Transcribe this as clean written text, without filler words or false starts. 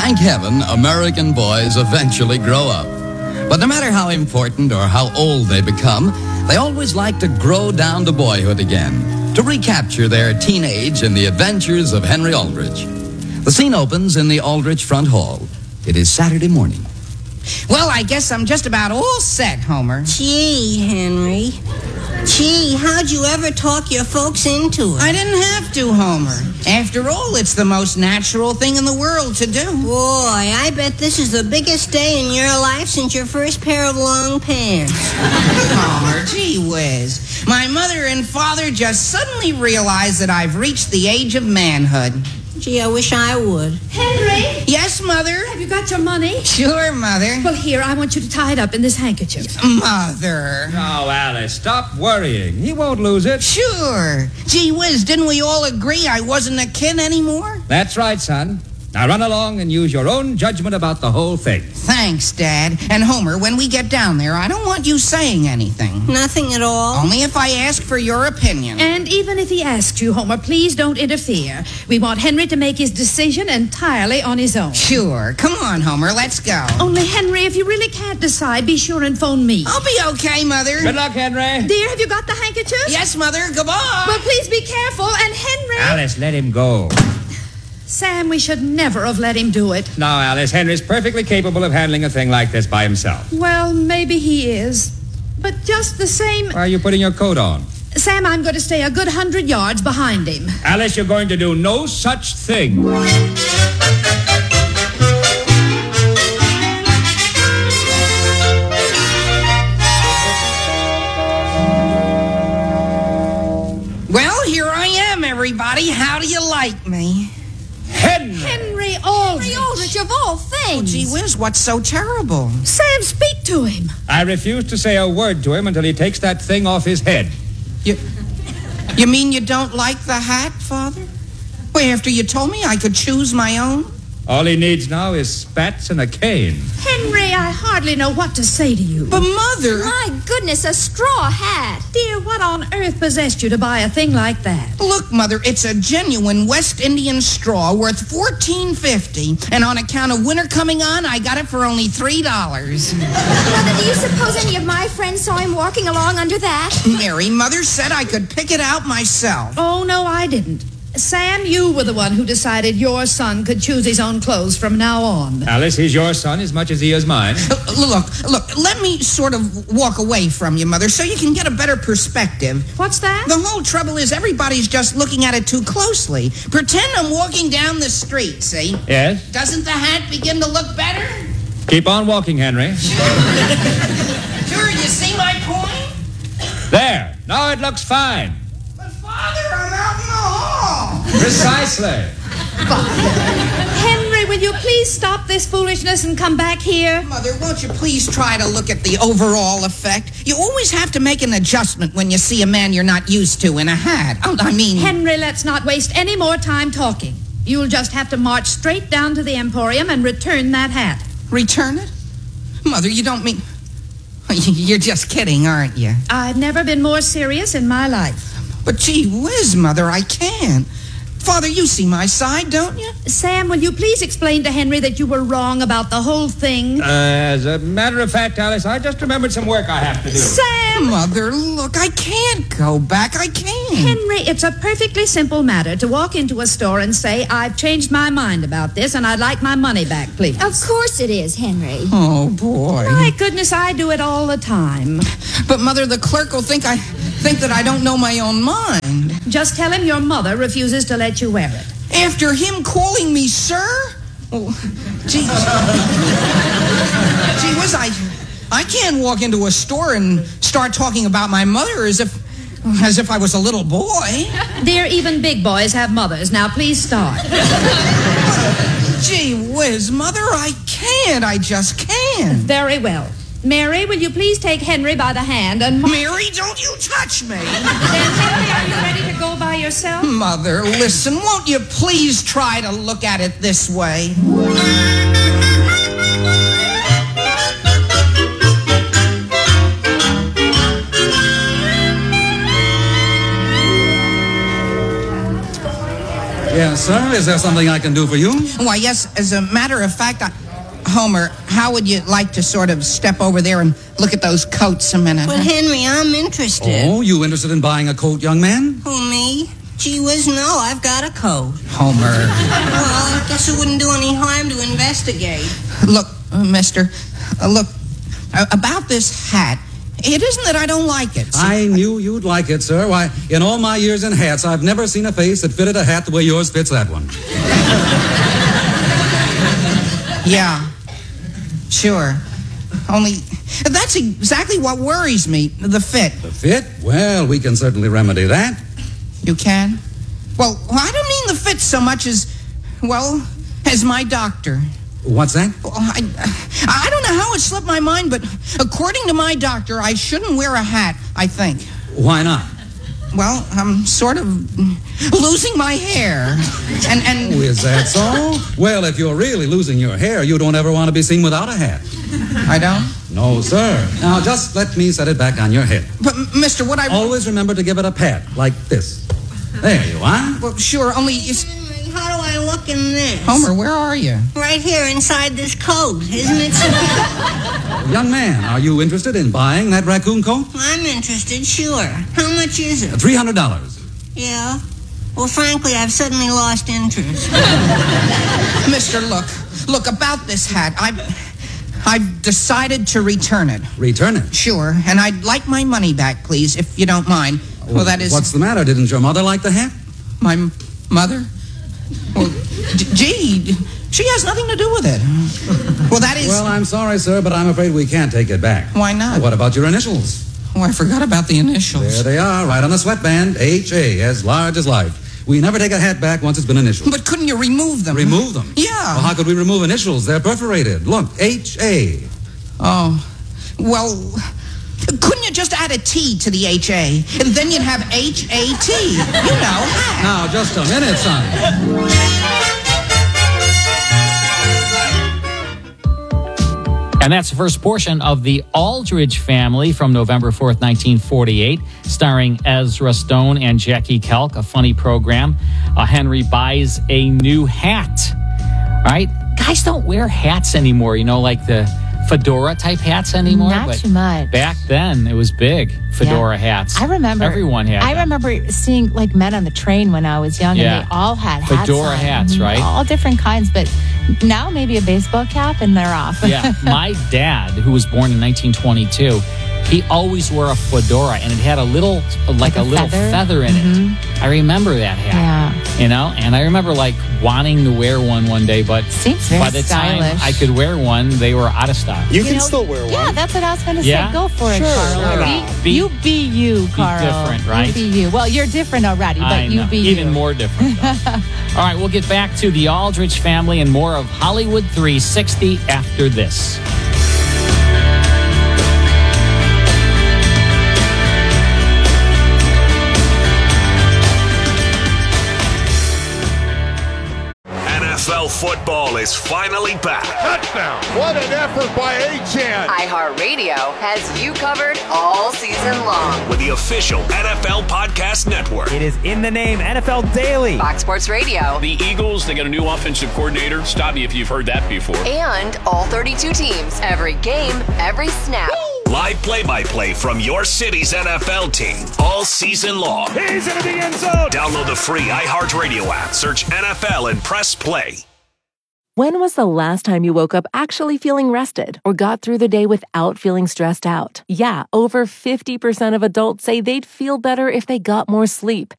Thank heaven, American boys eventually grow up. But no matter how important or how old they become, they always like to grow down to boyhood again, to recapture their teenage in the adventures of Henry Aldrich. The scene opens in the Aldrich front hall. It is Saturday morning. Well, I guess I'm just about all set, Homer. Gee, Henry. Gee, how'd you ever talk your folks into it? I didn't have to, Homer. After all, it's the most natural thing in the world to do. Boy, I bet this is the biggest day in your life since your first pair of long pants. Homer, gee whiz. My mother and father just suddenly realized that I've reached the age of manhood. Gee, I wish I would. Henry? Yes, Mother? Have you got your money? Sure, Mother. Well, here, I want you to tie it up in this handkerchief. Mother. Oh, Alice, stop worrying. He won't lose it. Sure. Gee whiz, didn't we all agree I wasn't a kid anymore? That's right, son. Now run along and use your own judgment about the whole thing. Thanks, Dad. And Homer, when we get down there, I don't want you saying anything. Nothing at all? Only if I ask for your opinion. And even if he asks you, Homer, please don't interfere. We want Henry to make his decision entirely on his own. Sure. Come on, Homer, let's go. Only, Henry, if you really can't decide, be sure and phone me. I'll be okay, Mother. Good luck, Henry. Dear, have you got the handkerchief? Yes, Mother. Goodbye. Well, please be careful. And Henry... Alice, let him go. Sam, we should never have let him do it. No, Alice, Henry's perfectly capable of handling a thing like this by himself. Well, maybe he is. But just the same... Why are you putting your coat on? Sam, I'm going to stay a good 100 yards behind him. Alice, you're going to do no such thing. Well, here I am, everybody. How do you like me? Henry Aldrich. Henry Aldrich, of all things. Gee whiz, what's so terrible? Sam, speak to him. I refuse to say a word to him until he takes that thing off his head. You mean you don't like the hat, Father? Well, after you told me I could choose my own? All he needs now is spats and a cane. Henry, I hardly know what to say to you. But, Mother... My goodness, a straw hat. Dear, what on earth possessed you to buy a thing like that? Look, Mother, it's a genuine West Indian straw worth $14.50. And on account of winter coming on, I got it for only $3. Mother, do you suppose any of my friends saw him walking along under that? Mary, Mother said I could pick it out myself. Oh, no, I didn't. Sam, you were the one who decided your son could choose his own clothes from now on. Alice, he's your son as much as he is mine. Look, let me sort of walk away from you, Mother, so you can get a better perspective. What's that? The whole trouble is everybody's just looking at it too closely. Pretend I'm walking down the street, see? Yes? Doesn't the hat begin to look better? Keep on walking, Henry. Sure, you see my point? There. Now it looks fine. But, Father, I'm out in the hall. Precisely. Henry, will you please stop this foolishness and come back here? Mother, won't you please try to look at the overall effect? You always have to make an adjustment when you see a man you're not used to in a hat. Henry, let's not waste any more time talking. You'll just have to march straight down to the Emporium and return that hat. Return it? Mother, you don't mean... You're just kidding, aren't you? I've never been more serious in my life. But gee whiz, Mother, I can't. Father, you see my side, don't you? Sam, will you please explain to Henry that you were wrong about the whole thing? As a matter of fact, Alice, I just remembered some work I have to do. Sam! Mother, look, I can't go back. I can't. Henry, it's a perfectly simple matter to walk into a store and say, I've changed my mind about this and I'd like my money back, please. Of course it is, Henry. Oh, boy. My goodness, I do it all the time. But, Mother, the clerk will think that I don't know my own mind. Just tell him your mother refuses to let you wear it. After him calling me sir? Oh, gee whiz, I can't walk into a store and start talking about my mother as if I was a little boy. Dear, even big boys have mothers. Now, please start. Gee whiz, Mother, I can't. I just can't. Very well. Mary, will you please take Henry by the hand and... Mary, don't you touch me. Then, Henry, are you ready to go by yourself? Mother, listen, won't you please try to look at it this way? Yes, sir. Is there something I can do for you? Why, yes, as a matter of fact, Homer, how would you like to sort of step over there and look at those coats a minute? But, Henry, I'm interested. Oh, you interested in buying a coat, young man? Who, me? Gee whiz, no, I've got a coat. Homer. Well, I guess it wouldn't do any harm to investigate. Look, mister, look, about this hat. It isn't that I don't like it. I knew you'd like it, sir. Why, in all my years in hats, I've never seen a face that fitted a hat the way yours fits that one. Yeah, sure. Only, that's exactly what worries me, the fit. The fit? Well, we can certainly remedy that. You can? Well, I don't mean the fit so much as, well, as my doctor. What's that? Well, I don't know how it slipped my mind, but according to my doctor, I shouldn't wear a hat, I think. Why not? Well, I'm sort of losing my hair. And Oh, is that so? Well, if you're really losing your hair, you don't ever want to be seen without a hat. I don't? No, sir. Now, just let me set it back on your head. But, mister, what I... Always remember to give it a pat, like this. There you are. Well, sure, only... It's... How do I look in this? Homer, where are you? Right here inside this coat. Isn't it so? Young man, are you interested in buying that raccoon coat? I'm interested, sure. How much is it? $300. Yeah? Well, frankly, I've suddenly lost interest. Mister, look, about this hat, I've decided to return it. Return it? Sure, and I'd like my money back, please, if you don't mind. Well, that is... What's the matter? Didn't your mother like the hat? My mother? Well, gee, she has nothing to do with it. Well, that is... Well, I'm sorry, sir, but I'm afraid we can't take it back. Why not? What about your initials? Oh, I forgot about the initials. There they are, right on the sweatband. H.A., as large as life. We never take a hat back once it's been initialed. But couldn't you remove them? Remove them? Yeah. Well, how could we remove initials? They're perforated. Look, H.A. Oh, well, couldn't you just add a T to the H.A., and then you'd have H.A.T., you know? Now, just a minute, son. And that's the first portion of The Aldridge Family from November 4th, 1948, starring Ezra Stone and Jackie Kelk, a funny program. Henry buys a new hat. All right? Guys don't wear hats anymore, you know, like the fedora type hats anymore. Not too much. Back then, it was big, fedora hats. I remember. Everyone had I them. remember seeing like men on the train when I was young, Yeah. and they all had hats Fedora on. hats, right? All different kinds, but now maybe a baseball cap and they're off. Yeah, my dad, who was born in 1922, he always wore a fedora, and it had a little, like a little feather in it. I remember that hat. Yeah. You know, and I remember like wanting to wear one day, but Seems very by the time stylish. I could wear one, they were out of style. You can still wear one. Yeah, that's what I was going to Yeah? say. Go for it, Sure, Carl. why not? You be you, Carl. different, right? You be you. Well, you're different already, but I you know. be you. Even more different. All right, we'll get back to the Aldridge Family and more of Hollywood 360 after this. NFL football is finally back. Touchdown! What an effort by Achane! iHeartRadio has you covered all season long. With the official NFL Podcast Network. It is in the name, NFL Daily. Fox Sports Radio. The Eagles, they got a new offensive coordinator. Stop me if you've heard that before. And all 32 teams. Every game, every snap. Live play-by-play from your city's NFL team all season long. He's into the end zone! Download the free iHeartRadio app. Search NFL and press play. When was the last time you woke up actually feeling rested or got through the day without feeling stressed out? Yeah, over 50% of adults say they'd feel better if they got more sleep.